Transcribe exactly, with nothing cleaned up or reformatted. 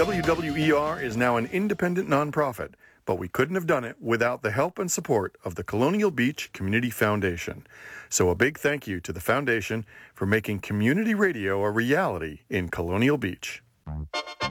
W W E R is now an independent nonprofit, but we couldn't have done it without the help and support of the Colonial Beach Community Foundation. So a big thank you to the Foundation for making community radio a reality in Colonial Beach.